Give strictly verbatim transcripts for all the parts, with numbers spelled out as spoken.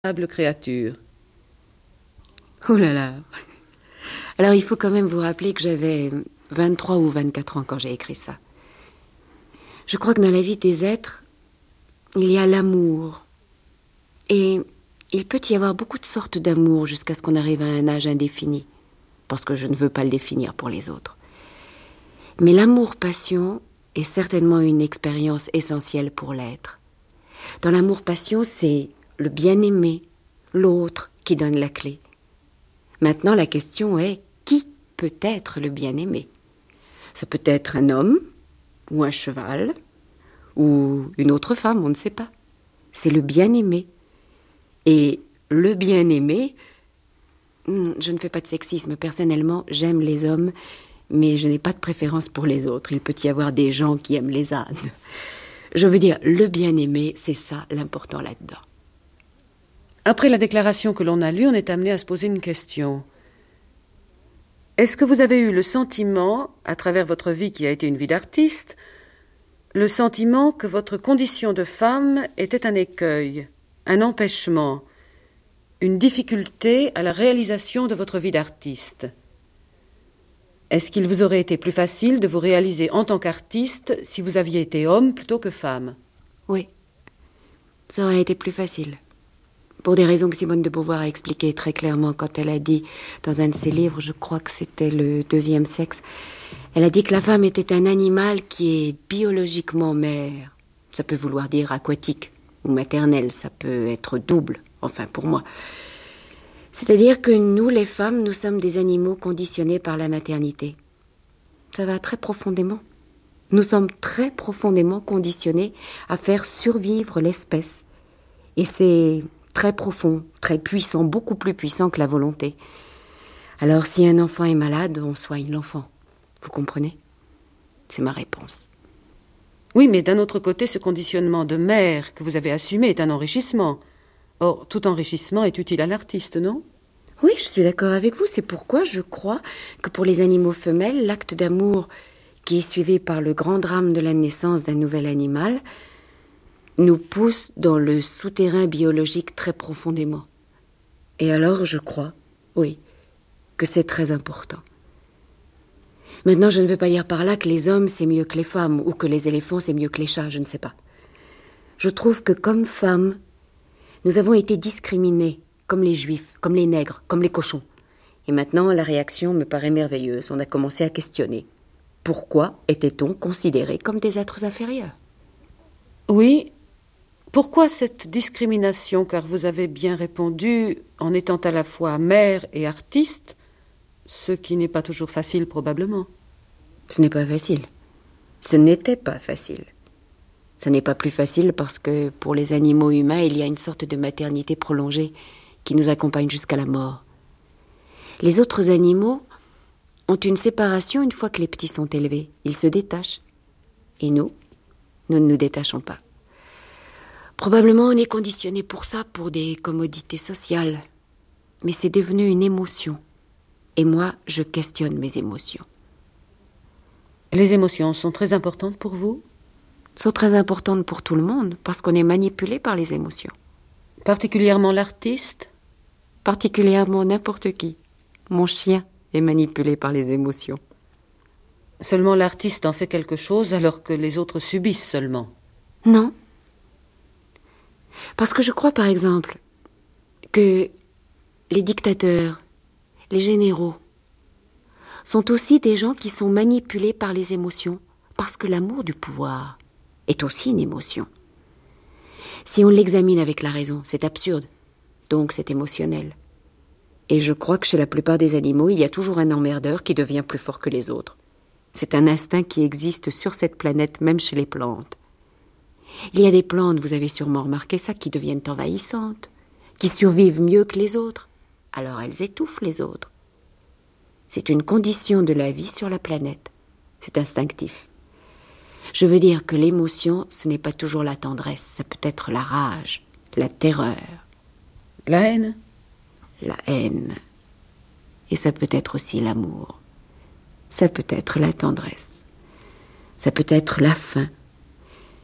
Créature. Oh là là. Alors il faut quand même vous rappeler que j'avais vingt-trois ou vingt-quatre ans quand j'ai écrit ça. Je crois que dans la vie des êtres, il y a l'amour. Et il peut y avoir beaucoup de sortes d'amour jusqu'à ce qu'on arrive à un âge indéfini. Parce que je ne veux pas le définir pour les autres. Mais l'amour-passion est certainement une expérience essentielle pour l'être. Dans l'amour-passion, c'est le bien-aimé, l'autre qui donne la clé. Maintenant, la question est, qui peut être le bien-aimé? Ça peut être un homme, ou un cheval, ou une autre femme, on ne sait pas. C'est le bien-aimé. Et le bien-aimé, je ne fais pas de sexisme. Personnellement, j'aime les hommes, mais je n'ai pas de préférence pour les autres. Il peut y avoir des gens qui aiment les ânes. Je veux dire, le bien-aimé, c'est ça l'important là-dedans. Après la déclaration que l'on a lue, on est amené à se poser une question. Est-ce que vous avez eu le sentiment, à travers votre vie qui a été une vie d'artiste, le sentiment que votre condition de femme était un écueil, un empêchement, une difficulté à la réalisation de votre vie d'artiste? Est-ce qu'il vous aurait été plus facile de vous réaliser en tant qu'artiste si vous aviez été homme plutôt que femme? Oui, ça aurait été plus facile. Pour des raisons que Simone de Beauvoir a expliquées très clairement quand elle a dit, dans un de ses livres, je crois que c'était Le deuxième sexe, elle a dit que la femme était un animal qui est biologiquement mère. Ça peut vouloir dire aquatique ou maternel, ça peut être double, enfin pour moi. C'est-à-dire que nous, les femmes, nous sommes des animaux conditionnés par la maternité. Ça va très profondément. Nous sommes très profondément conditionnés à faire survivre l'espèce. Et c'est très profond, très puissant, beaucoup plus puissant que la volonté. Alors si un enfant est malade, on soigne l'enfant. Vous comprenez? C'est ma réponse. Oui, mais d'un autre côté, ce conditionnement de mère que vous avez assumé est un enrichissement. Or, tout enrichissement est utile à l'artiste, non? Oui, je suis d'accord avec vous. C'est pourquoi je crois que pour les animaux femelles, l'acte d'amour qui est suivi par le grand drame de la naissance d'un nouvel animal nous pousse dans le souterrain biologique très profondément. Et alors, je crois, oui, que c'est très important. Maintenant, je ne veux pas dire par là que les hommes, c'est mieux que les femmes, ou que les éléphants, c'est mieux que les chats, je ne sais pas. Je trouve que comme femmes, nous avons été discriminés, comme les juifs, comme les nègres, comme les cochons. Et maintenant, la réaction me paraît merveilleuse. On a commencé à questionner. Pourquoi était-on considérés comme des êtres inférieurs? Oui. Pourquoi cette discrimination? Car vous avez bien répondu en étant à la fois mère et artiste, ce qui n'est pas toujours facile probablement. Ce n'est pas facile. Ce n'était pas facile. Ce n'est pas plus facile parce que pour les animaux humains, il y a une sorte de maternité prolongée qui nous accompagne jusqu'à la mort. Les autres animaux ont une séparation une fois que les petits sont élevés. Ils se détachent. Et nous, nous ne nous détachons pas. Probablement on est conditionné pour ça, pour des commodités sociales. Mais c'est devenu une émotion. Et moi, je questionne mes émotions. Les émotions sont très importantes pour vous? Sont très importantes pour tout le monde, parce qu'on est manipulé par les émotions. Particulièrement l'artiste? Particulièrement n'importe qui. Mon chien est manipulé par les émotions. Seulement l'artiste en fait quelque chose alors que les autres subissent seulement? Non. Parce que je crois, par exemple, que les dictateurs, les généraux, sont aussi des gens qui sont manipulés par les émotions, parce que l'amour du pouvoir est aussi une émotion. Si on l'examine avec la raison, c'est absurde, donc c'est émotionnel. Et je crois que chez la plupart des animaux, il y a toujours un emmerdeur qui devient plus fort que les autres. C'est un instinct qui existe sur cette planète, même chez les plantes. Il y a des plantes, vous avez sûrement remarqué ça, qui deviennent envahissantes, qui survivent mieux que les autres. Alors elles étouffent les autres. C'est une condition de la vie sur la planète. C'est instinctif. Je veux dire que l'émotion, ce n'est pas toujours la tendresse, ça peut être la rage, la terreur. La haine? La haine. Et ça peut être aussi l'amour. Ça peut être la tendresse. Ça peut être la faim.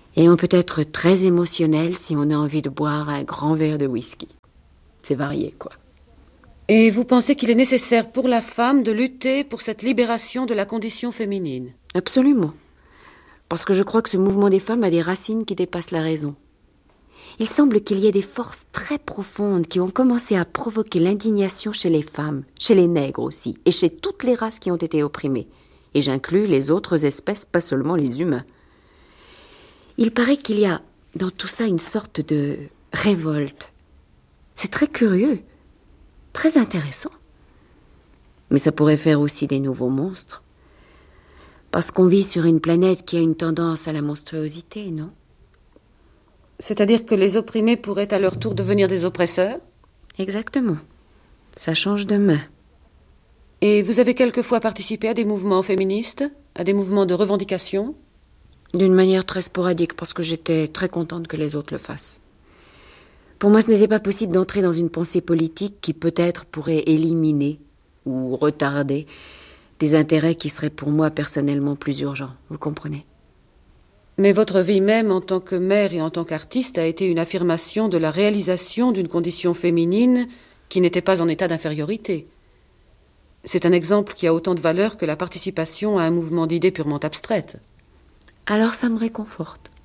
Et on peut être très émotionnel si on a envie de boire un grand verre de whisky. C'est varié, quoi. Et vous pensez qu'il est nécessaire pour la femme de lutter pour cette libération de la condition féminine? Absolument. Parce que je crois que ce mouvement des femmes a des racines qui dépassent la raison. Il semble qu'il y ait des forces très profondes qui ont commencé à provoquer l'indignation chez les femmes, chez les nègres aussi, et chez toutes les races qui ont été opprimées. Et j'inclus les autres espèces, pas seulement les humains. Il paraît qu'il y a dans tout ça une sorte de révolte. C'est très curieux, très intéressant. Mais ça pourrait faire aussi des nouveaux monstres. Parce qu'on vit sur une planète qui a une tendance à la monstruosité, non? C'est-à-dire que les opprimés pourraient à leur tour devenir des oppresseurs? Exactement. Ça change de main. Et vous avez quelquefois participé à des mouvements féministes, à des mouvements de revendication? D'une manière très sporadique, parce que j'étais très contente que les autres le fassent. Pour moi, ce n'était pas possible d'entrer dans une pensée politique qui peut-être pourrait éliminer ou retarder des intérêts qui seraient pour moi personnellement plus urgents. Vous comprenez? Mais votre vie même en tant que mère et en tant qu'artiste a été une affirmation de la réalisation d'une condition féminine qui n'était pas en état d'infériorité. C'est un exemple qui a autant de valeur que la participation à un mouvement d'idées purement abstraites. Alors ça me réconforte.